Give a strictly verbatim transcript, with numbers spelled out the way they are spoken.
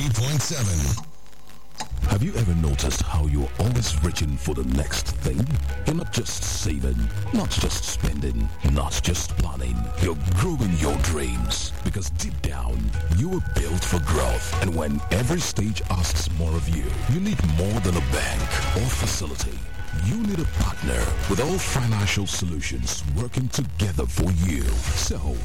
ninety-three point seven. Have you ever noticed how you're always reaching for the next thing? You're not just saving, not just spending, not just planning. You're growing your dreams because deep down, you were built for growth. And when every stage asks more of you, you need more than a bank or facility. You need a partner with all financial solutions working together for you. So,